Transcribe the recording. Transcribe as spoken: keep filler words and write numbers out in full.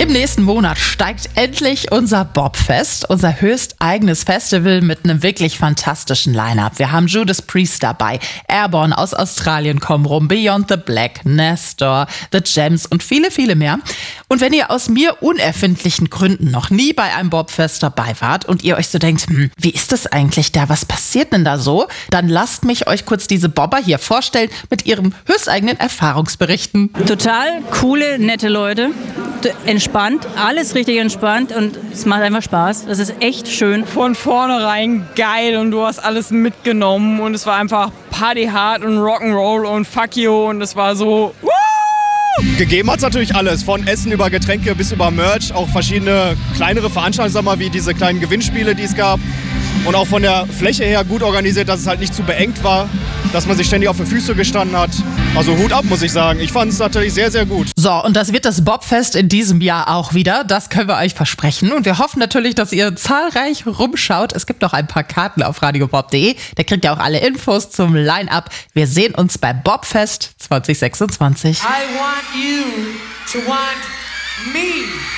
Im nächsten Monat steigt endlich unser Bobfest, unser höchsteigenes Festival mit einem wirklich fantastischen Line-Up. Wir haben Judas Priest dabei, Airborne aus Australien kommen rum, Beyond the Black, Nestor, The Gems und viele, viele mehr. Und wenn ihr aus mir unerfindlichen Gründen noch nie bei einem Bobfest dabei wart und ihr euch so denkt, hm, wie ist das eigentlich da, was passiert denn da so? Dann lasst mich euch kurz diese Bobber hier vorstellen mit ihren höchsteigenen Erfahrungsberichten. Total coole, nette Leute. Entspannt, alles richtig entspannt und es macht einfach Spaß. Das ist echt schön. Von vornherein geil und du hast alles mitgenommen und es war einfach partyhard und Rock'n'Roll und fuck you und es war so woo! Gegeben hat es natürlich alles, von Essen über Getränke bis über Merch, auch verschiedene kleinere Veranstaltungen, sag mal, wie diese kleinen Gewinnspiele, die es gab. Und auch von der Fläche her gut organisiert, dass es halt nicht zu beengt war, dass man sich ständig auf die Füße gestanden hat. Also Hut ab, muss ich sagen. Ich fand es natürlich sehr, sehr gut. So, und das wird das Bobfest in diesem Jahr auch wieder. Das können wir euch versprechen. Und wir hoffen natürlich, dass ihr zahlreich rumschaut. Es gibt noch ein paar Karten auf radiobob punkt de. Da kriegt ihr auch alle Infos zum Line-Up. Wir sehen uns beim Bobfest zwanzig sechsundzwanzig. I want you to want me.